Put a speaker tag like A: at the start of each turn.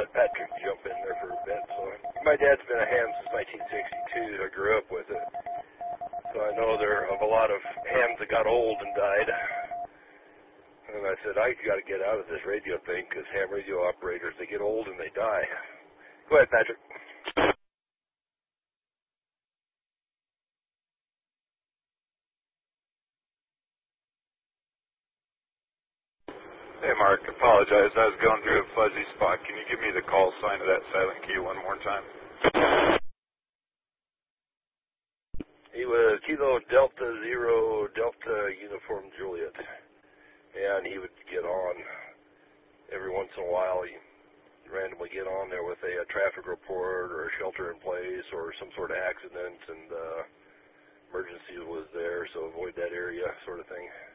A: Patrick jump in there for a bit. So my dad's been a ham since 1962. I grew up with it. So I know there are a lot of hams that got old and died. And I said, I got to get out of this radio thing because ham radio operators, they get old and they die. Go ahead, Patrick.
B: Hey, Mark, apologize. I was going through a fuzzy spot. Can you give me the call sign of that silent key one more time?
A: He was Kilo Delta Zero Delta Uniform Juliet. And he would get on every once in a while. He'd randomly get on there with a traffic report or a shelter in place or some sort of accident, and emergency was there, so avoid that area sort of thing.